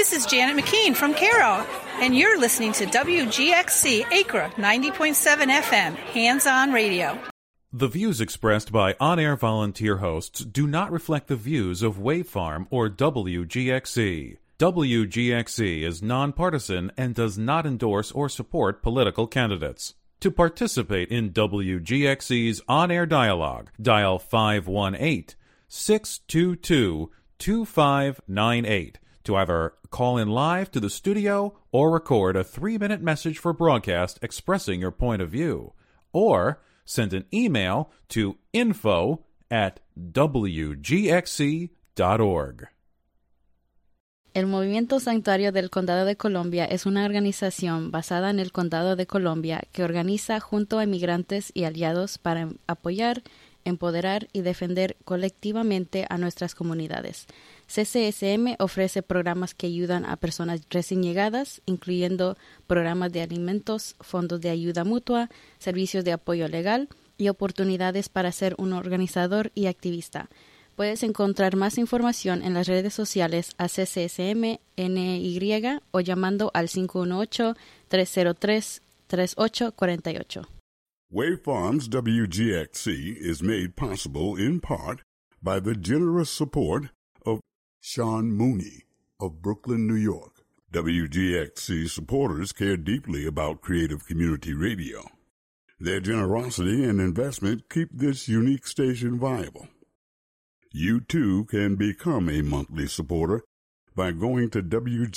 This is Janet McKean from Caro, and you're listening to WGXC Acra 90.7 FM, Hands-On Radio. The views expressed by on-air volunteer hosts do not reflect the views of Wavefarm or WGXC. WGXC is nonpartisan and does not endorse or support political candidates. To participate in WGXC's on-air dialogue, dial 518-622-2598 to either call in live to the studio or record a 3-minute message for broadcast expressing your point of view, or send an email to info@wgxc.org. El Movimiento Santuario del Condado de Columbia es una organización basada en el Condado de Columbia que organiza junto a inmigrantes y aliados para apoyar, empoderar y defender colectivamente a nuestras comunidades. CCSM ofrece programas que ayudan a personas recién llegadas, incluyendo programas de alimentos, fondos de ayuda mutua, servicios de apoyo legal y oportunidades para ser un organizador y activista. Puedes encontrar más información en las redes sociales a CCSM NY o llamando al 518-303-3848. Wavefarm's WGXC is made possible in part by the generous support of Sean Mooney of Brooklyn, New York. WGXC supporters care deeply about creative community radio. Their generosity and investment keep this unique station viable. You too can become a monthly supporter by going to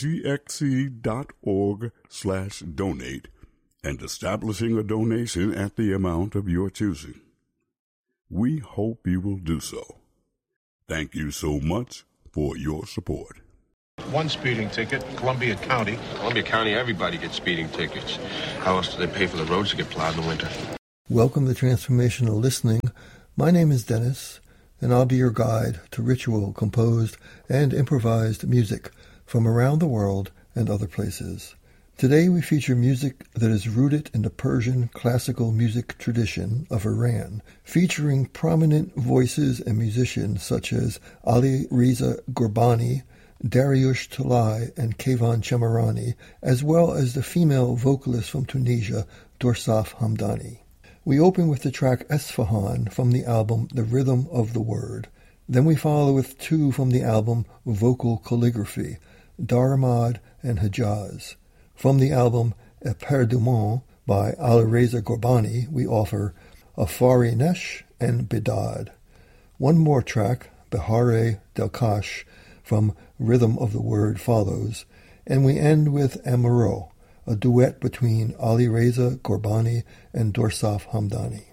wgxc.org/donate and establishing a donation at the amount of your choosing. We hope you will do so. Thank you so much for your support. One speeding ticket, Columbia County. Columbia County, everybody gets speeding tickets. How else do they pay for the roads to get plowed in the winter? Welcome to Transformational Listening. My name is Dennis, and I'll be your guide to ritual, composed, and improvised music from around the world and other places. Today we feature music that is rooted in the Persian classical music tradition of Iran, featuring prominent voices and musicians such as Ali Reza Ghorbani, Dariush Talai, and Kayvan Chamarani, as well as the female vocalist from Tunisia, Dorsaf Hamdani. We open with the track Esfahan from the album The Rhythm of the Word. Then we follow with two from the album Vocal Calligraphy, Daramad and Hijaz. From the album Eperdement by Alireza Ghorbani, we offer Afari Nesh and Bidad. One more track, Behare Delkash, from Rhythm of the Word follows, and we end with Amaro, a duet between Alireza Ghorbani and Dorsaf Hamdani.